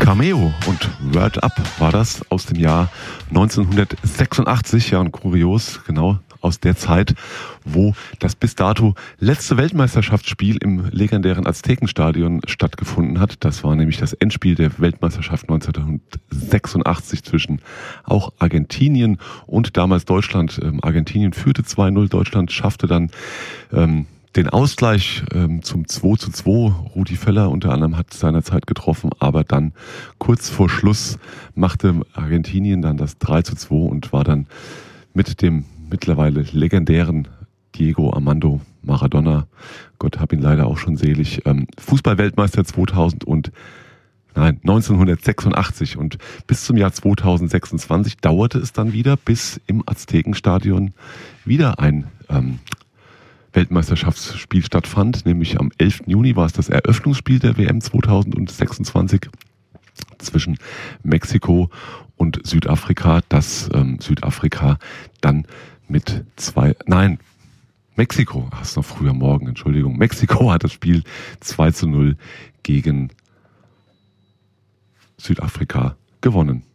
Cameo und Word Up war das aus dem Jahr 1986. Ja, und kurios, genau aus der Zeit, wo das bis dato letzte Weltmeisterschaftsspiel im legendären Aztekenstadion stattgefunden hat. Das war nämlich das Endspiel der Weltmeisterschaft 1986 zwischen auch Argentinien und damals Deutschland. Argentinien führte 2-0, Deutschland schaffte dann den Ausgleich zum 2:2. Rudi Völler unter anderem hat seinerzeit getroffen, aber dann kurz vor Schluss machte Argentinien dann das 3:2 und war dann mit dem mittlerweile legendären Diego Armando Maradona, Gott hab ihn leider auch schon selig, Fußballweltmeister 1986, und bis zum Jahr 2026 dauerte es dann wieder, bis im Aztekenstadion wieder ein Weltmeisterschaftsspiel stattfand, nämlich am 11. Juni war es das Eröffnungsspiel der WM 2026 zwischen Mexiko und Südafrika, das Südafrika dann mit Mexiko hat das Spiel 2:0 gegen Südafrika gewonnen.